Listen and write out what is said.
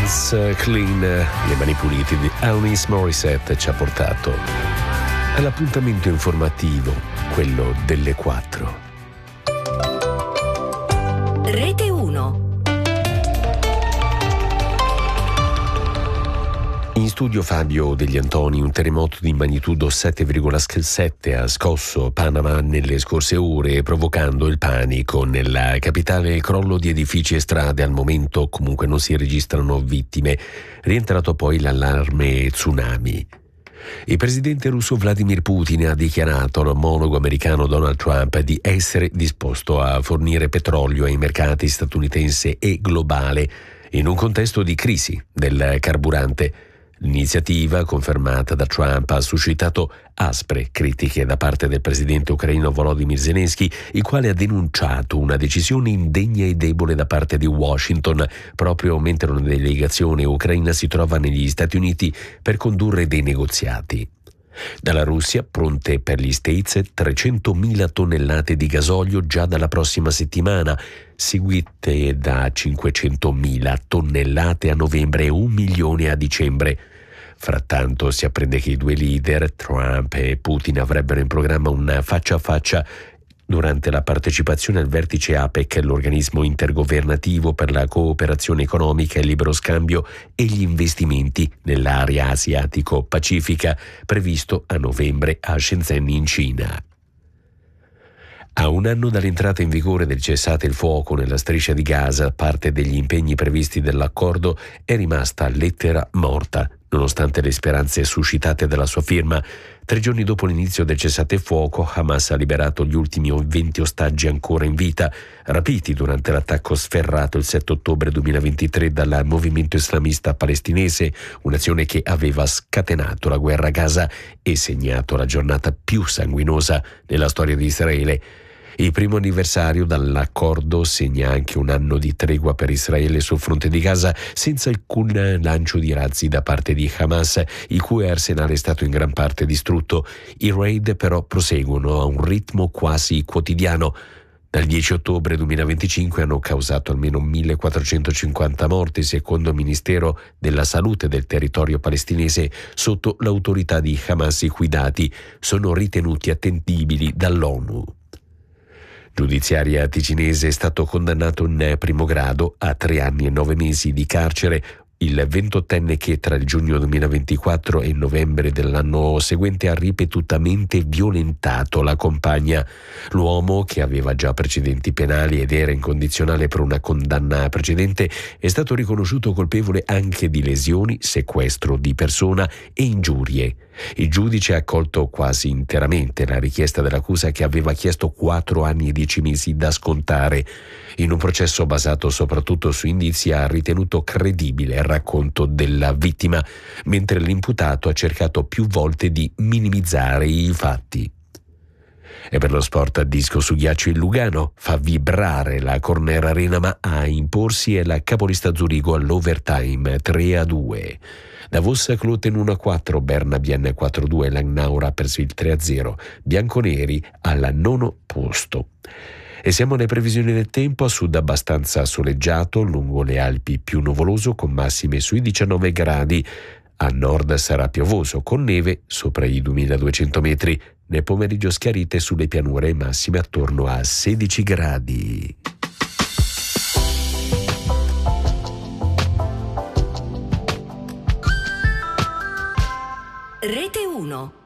Hands Clean, le mani pulite di Alanis Morissette ci ha portato all'appuntamento informativo, quello delle 4. Rete 1. In studio Fabio Degli Antoni. Un terremoto di magnitudo 7,7 ha scosso Panama nelle scorse ore, provocando il panico nella capitale. Il crollo di edifici e strade, al momento comunque non si registrano vittime. Rientrato poi l'allarme tsunami. Il presidente russo Vladimir Putin ha dichiarato all'omologo americano Donald Trump di essere disposto a fornire petrolio ai mercati statunitense e globale in un contesto di crisi del carburante. L'iniziativa, confermata da Trump, ha suscitato aspre critiche da parte del presidente ucraino Volodymyr Zelensky, il quale ha denunciato una decisione indegna e debole da parte di Washington, proprio mentre una delegazione ucraina si trova negli Stati Uniti per condurre dei negoziati. Dalla Russia, pronte per gli States 300.000 tonnellate di gasolio già dalla prossima settimana, seguite da 500.000 tonnellate a novembre e 1 milione a dicembre. Frattanto si apprende che i due leader, Trump e Putin, avrebbero in programma una faccia a faccia durante la partecipazione al vertice APEC, l'organismo intergovernativo per la cooperazione economica e il libero scambio e gli investimenti nell'area asiatico-pacifica, previsto a novembre a Shenzhen in Cina. A un anno dall'entrata in vigore del cessate il fuoco nella striscia di Gaza, parte degli impegni previsti dall'accordo è rimasta lettera morta, nonostante le speranze suscitate dalla sua firma. 3 giorni dopo l'inizio del cessate il fuoco, Hamas ha liberato gli ultimi 20 ostaggi ancora in vita, rapiti durante l'attacco sferrato il 7 ottobre 2023 dal movimento islamista palestinese, un'azione che aveva scatenato la guerra a Gaza e segnato la giornata più sanguinosa nella storia di Israele. Il primo anniversario dall'accordo segna anche un anno di tregua per Israele sul fronte di Gaza, senza alcun lancio di razzi da parte di Hamas, il cui arsenale è stato in gran parte distrutto. I raid però proseguono a un ritmo quasi quotidiano. Dal 10 ottobre 2025 hanno causato almeno 1.450 morti, secondo il Ministero della Salute del territorio palestinese, sotto l'autorità di Hamas, i cui dati sono ritenuti attendibili dall'ONU. Giudiziaria ticinese è stato condannato in primo grado a 3 anni e 9 mesi di carcere il 28enne che tra il giugno 2024 e il novembre dell'anno seguente ha ripetutamente violentato la compagna. L'uomo, che aveva già precedenti penali ed era incondizionale per una condanna precedente, è stato riconosciuto colpevole anche di lesioni, sequestro di persona e ingiurie. Il giudice ha accolto quasi interamente la richiesta dell'accusa, che aveva chiesto 4 anni e 10 mesi da scontare. In un processo basato soprattutto su indizi, ha ritenuto credibile il racconto della vittima, mentre l'imputato ha cercato più volte di minimizzare i fatti. E per lo sport, a disco su ghiaccio il Lugano fa vibrare la Corner Arena, ma a imporsi è la capolista Zurigo all'overtime 3-2. Davos Kloten 1-4, Berna Bienne 4-2, Langnau Rapperswil 3-0, bianconeri al 9° posto. E siamo alle previsioni del tempo: a sud abbastanza soleggiato, lungo le Alpi più nuvoloso con massime sui 19 gradi, a nord sarà piovoso con neve sopra i 2200 metri, nel pomeriggio schiarite sulle pianure, massime attorno a 16 gradi. Rete 1.